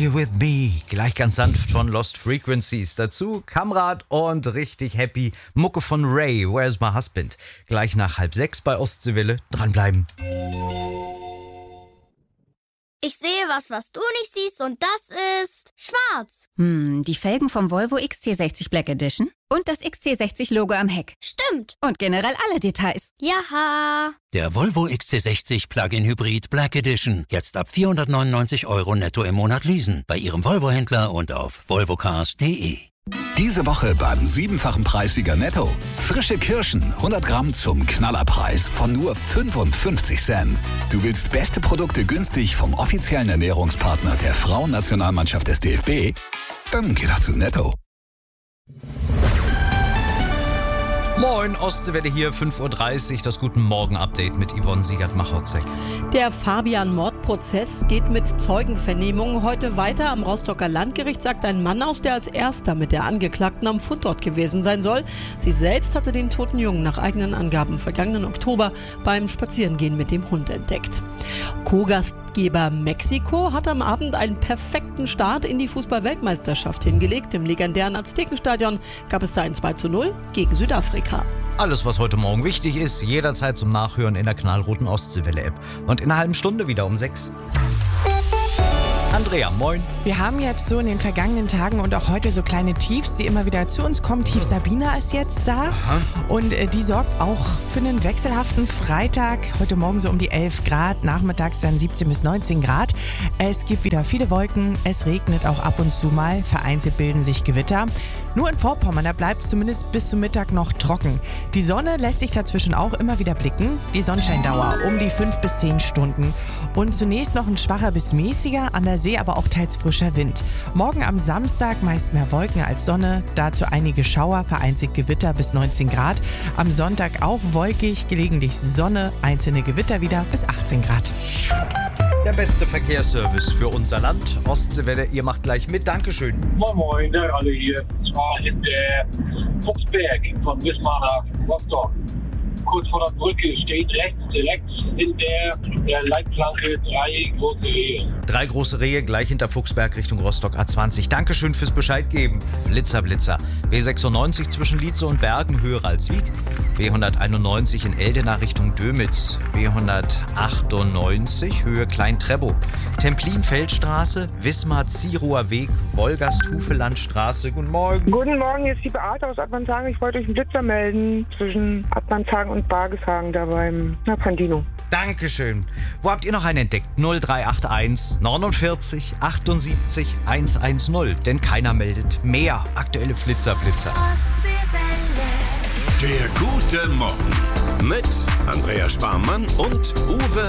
You With Me? Gleich ganz sanft von Lost Frequencies. Dazu Kamrad und richtig happy Mucke von Ray, Where's My Husband? Gleich nach 5:30 bei Ostseewelle. Dranbleiben. Ich sehe was du nicht siehst und das ist schwarz. Die Felgen vom Volvo XC60 Black Edition und das XC60-Logo am Heck. Stimmt. Und generell alle Details. Jaha. Der Volvo XC60 Plug-in Hybrid Black Edition. Jetzt ab 499 € netto im Monat leasen. Bei Ihrem Volvo-Händler und auf volvocars.de. Diese Woche beim 7-fachen Preissieger Netto. Frische Kirschen, 100 Gramm zum Knallerpreis von nur 55 Cent. Du willst beste Produkte günstig vom offiziellen Ernährungspartner der Frauennationalmannschaft des DFB? Dann geh doch zu Netto. Moin, Ostseewelle hier, 5:30 Uhr, das Guten Morgen-Update mit Yvonne Siegert-Machorzek. Der Fabian-Mordprozess geht mit Zeugenvernehmungen heute weiter. Am Rostocker Landgericht sagt ein Mann aus, der als erster mit der Angeklagten am Fundort gewesen sein soll. Sie selbst hatte den toten Jungen nach eigenen Angaben vergangenen Oktober beim Spazierengehen mit dem Hund entdeckt. Co-Gastgeber Mexiko hat am Abend einen perfekten Start in die Fußball-Weltmeisterschaft hingelegt. Im legendären Aztekenstadion gab es da ein 2:0 gegen Südafrika. Alles, was heute Morgen wichtig ist, jederzeit zum Nachhören in der knallroten Ostseewelle-App. Und in einer halben Stunde wieder um 6. Andrea, moin. Wir haben jetzt so in den vergangenen Tagen und auch heute so kleine Tiefs, die immer wieder zu uns kommen. Tief Sabina ist jetzt da. Aha. Und die sorgt auch für einen wechselhaften Freitag. Heute Morgen so um die 11 Grad, nachmittags dann 17 bis 19 Grad. Es gibt wieder viele Wolken, es regnet auch ab und zu mal, vereinzelt bilden sich Gewitter. Nur in Vorpommern, da bleibt es zumindest bis zum Mittag noch trocken. Die Sonne lässt sich dazwischen auch immer wieder blicken. Die Sonnenscheindauer um die 5 bis 10 Stunden. Und zunächst noch ein schwacher bis mäßiger, an der See aber auch teils frischer Wind. Morgen am Samstag meist mehr Wolken als Sonne, dazu einige Schauer, vereinzelt Gewitter bis 19 Grad. Am Sonntag auch wolkig, gelegentlich Sonne, einzelne Gewitter wieder bis 18 Grad. Der beste Verkehrsservice für unser Land. Ostseewelle, ihr macht gleich mit. Dankeschön. Moin Moin, der alle hier. Und zwar in der Fuchsberg von Wismar nach Rostock. Kurz vor der Brücke steht rechts direkt in der Leitplanke 3 große Rehe. 3 große Rehe gleich hinter Fuchsberg Richtung Rostock A20. Dankeschön fürs Bescheid geben. Blitzer. B96 zwischen Lietze und Bergen höher als Wieg. B191 in Eldena Richtung Dömitz. B198 Höhe Klein-Treppow. Templin-Feldstraße, Wismar-Zierower Weg, Wolgast-Hufelandstraße. Guten Morgen. Guten Morgen, hier ist die Beate aus Admanshagen. Ich wollte euch einen Blitzer melden zwischen Admanshagen und Bargeshagen da beim Pandino. Dankeschön. Wo habt ihr noch einen entdeckt? 0381 49 78 110. Denn keiner meldet mehr. Aktuelle Flitzer. Der gute Morgen mit Andrea Sparmann und Uwe